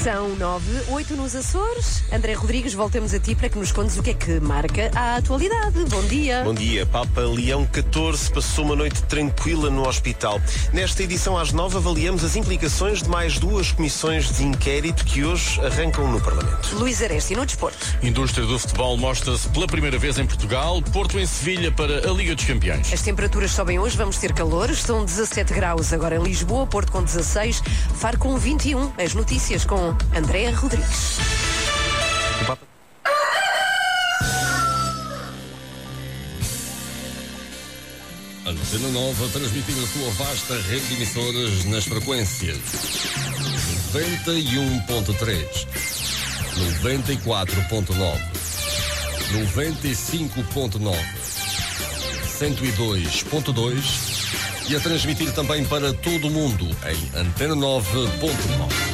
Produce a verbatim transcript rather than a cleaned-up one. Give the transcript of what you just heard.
São nove, oito nos Açores. André Rodrigues, voltamos a ti para que nos contes o que é que marca a atualidade. Bom dia. Bom dia. Papa Leão catorze passou uma noite tranquila no hospital. Nesta edição às nove avaliamos as implicações de mais duas comissões de inquérito que hoje arrancam no Parlamento. Luís Aresti, no desporto. Indústria do futebol mostra-se pela primeira vez em Portugal. Porto em Sevilha para a Liga dos Campeões. As temperaturas sobem hoje, vamos ter calor. São dezassete graus agora em Lisboa, Porto com dezasseis, Faro com vinte e um. As notícias com André Rodrigues. Antena nove a transmitir a sua vasta rede de emissoras nas frequências noventa e um ponto três, noventa e quatro ponto nove, noventa e cinco ponto nove, cento e dois ponto dois e a transmitir também para todo o mundo em antena nove ponto com.